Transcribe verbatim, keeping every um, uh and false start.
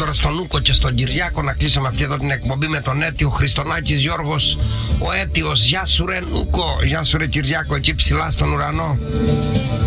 τώρα στον Ούκο και στον Κυριάκο να κλείσαμε αυτή εδώ την εκπομπή με τον Αίτιο Χριστονάκης Γιώργος. Ο Αίτιος, γεια σου ρε Ούκο, γεια σου ρε Κυριάκο εκεί ψηλά στον ουρανό.